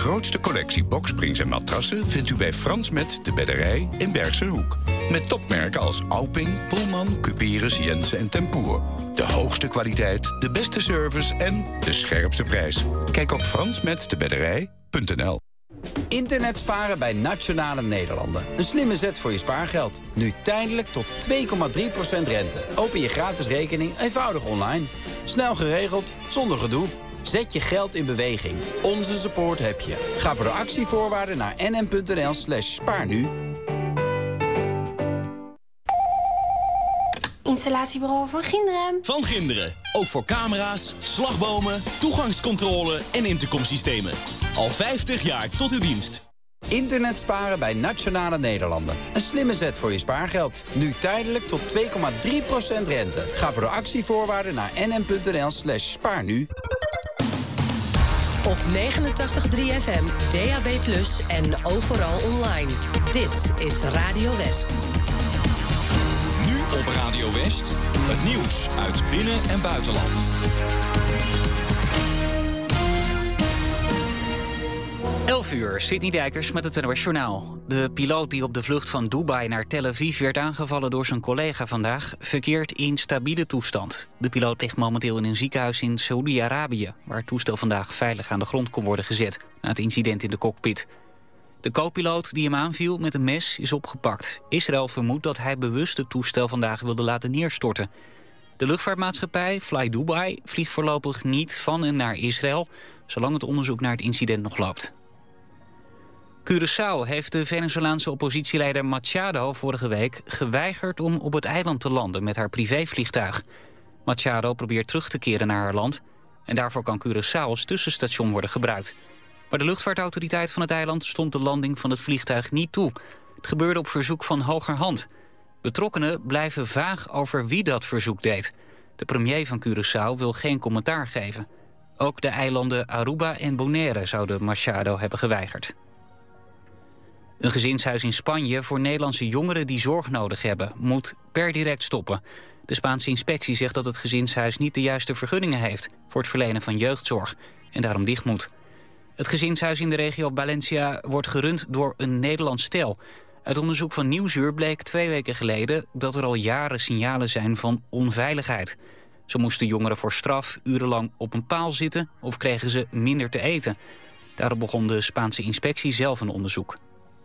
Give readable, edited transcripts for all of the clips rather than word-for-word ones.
grootste collectie boksprings en matrassen vindt u bij Frans Met de Bedderij in Bergse Hoek. Met topmerken als Auping, Pullman, Cuperus, Jensen en Tempoer. De hoogste kwaliteit, de beste service en de scherpste prijs. Kijk op fransmetdebedderij.nl. Internet sparen bij Nationale Nederlanden. Een slimme zet voor je spaargeld. Nu tijdelijk tot 2,3% rente. Open je gratis rekening eenvoudig online. Snel geregeld, zonder gedoe. Zet je geld in beweging. Onze support heb je. Ga voor de actievoorwaarden naar nm.nl/spaarnu. Installatiebureau van Ginderen. Van Ginderen. Ook voor camera's, slagbomen, toegangscontrole en intercomsystemen. Al 50 jaar tot uw dienst. Internet sparen bij Nationale Nederlanden. Een slimme zet voor je spaargeld. Nu tijdelijk tot 2,3% rente. Ga voor de actievoorwaarden naar nm.nl/spaarnu. Op 89.3 FM, DAB+ en overal online. Dit is Radio West. Op Radio West, het nieuws uit binnen- en buitenland. Uur, Sidney Dijkers met het NOS Journaal. De piloot die op de vlucht van Dubai naar Tel Aviv werd aangevallen door zijn collega vandaag verkeert in stabiele toestand. De piloot ligt momenteel in een ziekenhuis in Saoedi-Arabië, waar het toestel vandaag veilig aan de grond kon worden gezet na het incident in de cockpit. De co-piloot die hem aanviel met een mes is opgepakt. Israël vermoedt dat hij bewust het toestel vandaag wilde laten neerstorten. De luchtvaartmaatschappij Fly Dubai vliegt voorlopig niet van en naar Israël, zolang het onderzoek naar het incident nog loopt. Curaçao heeft de Venezolaanse oppositieleider Machado vorige week geweigerd om op het eiland te landen met haar privévliegtuig. Machado probeert terug te keren naar haar land en daarvoor kan Curaçao als tussenstation worden gebruikt. Maar de luchtvaartautoriteit van het eiland stond de landing van het vliegtuig niet toe. Het gebeurde op verzoek van hogerhand. Betrokkenen blijven vaag over wie dat verzoek deed. De premier van Curaçao wil geen commentaar geven. Ook de eilanden Aruba en Bonaire zouden Machado hebben geweigerd. Een gezinshuis in Spanje voor Nederlandse jongeren die zorg nodig hebben moet per direct stoppen. De Spaanse inspectie zegt dat het gezinshuis niet de juiste vergunningen heeft voor het verlenen van jeugdzorg en daarom dicht moet. Het gezinshuis in de regio Valencia wordt gerund door een Nederlands stel. Uit onderzoek van Nieuwsuur bleek 2 weken geleden dat er al jaren signalen zijn van onveiligheid. Zo moesten jongeren voor straf urenlang op een paal zitten of kregen ze minder te eten. Daarop begon de Spaanse inspectie zelf een onderzoek.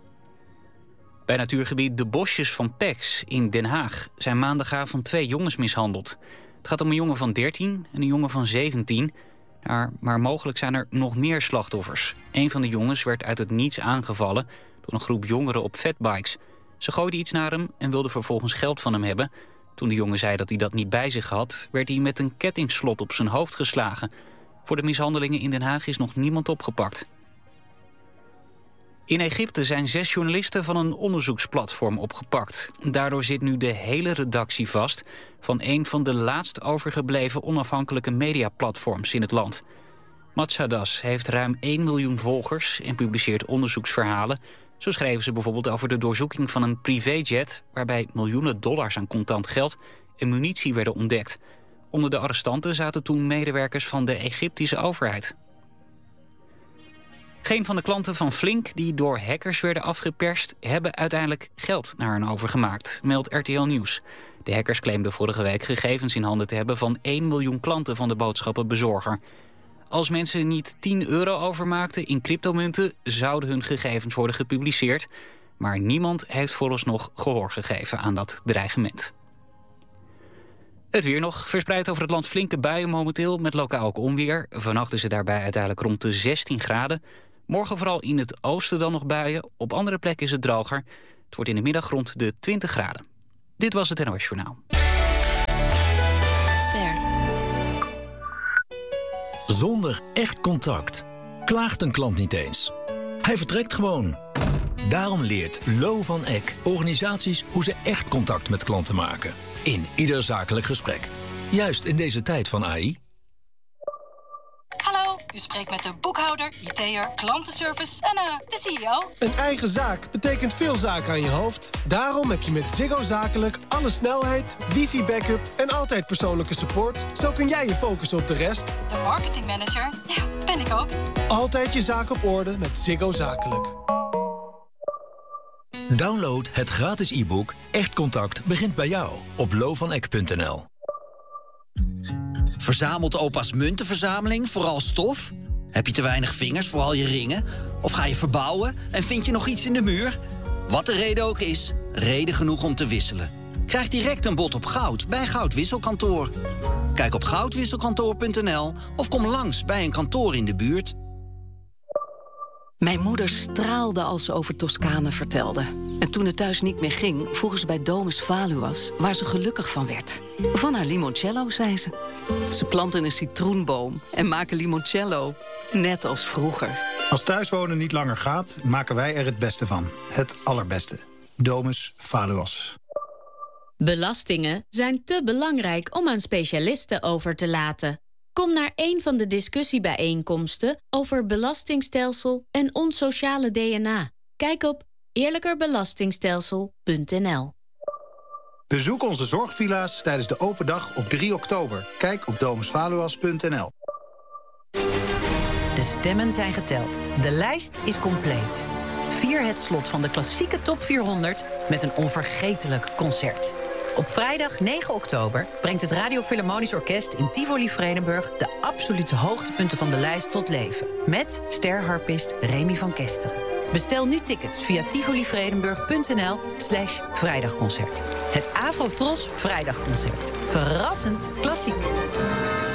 Bij natuurgebied De Bosjes van Pex in Den Haag zijn maandagavond 2 jongens mishandeld. Het gaat om een jongen van 13 en een jongen van 17... Maar mogelijk zijn er nog meer slachtoffers. Een van de jongens werd uit het niets aangevallen door een groep jongeren op fatbikes. Ze gooiden iets naar hem en wilden vervolgens geld van hem hebben. Toen de jongen zei dat hij dat niet bij zich had, werd hij met een kettingslot op zijn hoofd geslagen. Voor de mishandelingen in Den Haag is nog niemand opgepakt. In Egypte zijn 6 journalisten van een onderzoeksplatform opgepakt. Daardoor zit nu de hele redactie vast van een van de laatst overgebleven onafhankelijke mediaplatforms in het land. Matsadas heeft ruim 1 miljoen volgers en publiceert onderzoeksverhalen. Zo schreven ze bijvoorbeeld over de doorzoeking van een privéjet waarbij miljoenen dollars aan contant geld en munitie werden ontdekt. Onder de arrestanten zaten toen medewerkers van de Egyptische overheid. Geen van de klanten van Flink die door hackers werden afgeperst hebben uiteindelijk geld naar hen overgemaakt, meldt RTL Nieuws. De hackers claimden vorige week gegevens in handen te hebben van 1 miljoen klanten van de boodschappenbezorger. Als mensen niet €10 overmaakten in cryptomunten, zouden hun gegevens worden gepubliceerd. Maar niemand heeft vooralsnog gehoor gegeven aan dat dreigement. Het weer nog. Verspreid over het land flinke buien momenteel met lokaal ook onweer. Vannacht is het daarbij uiteindelijk rond de 16 graden. Morgen vooral in het oosten dan nog buien. Op andere plekken is het droger. Het wordt in de middag rond de 20 graden. Dit was het NOS Journaal. Ster. Zonder echt contact klaagt een klant niet eens. Hij vertrekt gewoon. Daarom leert Lo van Eck organisaties hoe ze echt contact met klanten maken. In ieder zakelijk gesprek. Juist in deze tijd van AI. Hallo, u spreekt met de boekhouder, IT'er, klantenservice en de CEO. Een eigen zaak betekent veel zaken aan je hoofd. Daarom heb je met Ziggo Zakelijk alle snelheid, wifi-backup en altijd persoonlijke support. Zo kun jij je focussen op de rest. De marketingmanager? Ja, Ben ik ook. Altijd je zaak op orde met Ziggo Zakelijk. Download het gratis e-book Echt Contact begint bij jou op lovaneck.nl. Verzamelt opa's muntenverzameling vooral stof? Heb je te weinig vingers voor al je ringen? Of ga je verbouwen en vind je nog iets in de muur? Wat de reden ook is, reden genoeg om te wisselen. Krijg direct een bod op goud bij Goudwisselkantoor. Kijk op goudwisselkantoor.nl of kom langs bij een kantoor in de buurt. Mijn moeder straalde als ze over Toscane vertelde. En toen het thuis niet meer ging, vroegen ze bij Domus Valuas waar ze gelukkig van werd. Van haar limoncello, zei ze. Ze planten een citroenboom en maken limoncello, net als vroeger. Als thuiswonen niet langer gaat, maken wij er het beste van. Het allerbeste. Domus Valuas. Belastingen zijn te belangrijk om aan specialisten over te laten. Kom naar een van de discussiebijeenkomsten over belastingstelsel en ons sociale DNA. Kijk op eerlijkerbelastingstelsel.nl. Bezoek onze zorgvilla's tijdens de open dag op 3 oktober. Kijk op domusvaluas.nl. De stemmen zijn geteld. De lijst is compleet. Vier het slot van de klassieke top 400 met een onvergetelijk concert. Op vrijdag 9 oktober brengt het Radio Philharmonisch Orkest in Tivoli Vredenburg de absolute hoogtepunten van de lijst tot leven. Met sterharpist Remy van Kesteren. Bestel nu tickets via tivolivredenburg.nl/vrijdagconcert. Het Afro Tros Vrijdagconcert. Verrassend klassiek.